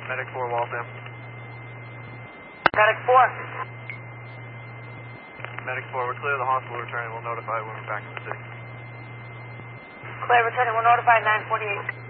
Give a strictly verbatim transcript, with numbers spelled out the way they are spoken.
Medic four, Waltham. Medic four. Medic four, we're clear of the hospital returning. We'll notify when we're back in the city. Clear returning, we'll notify nine forty-eight.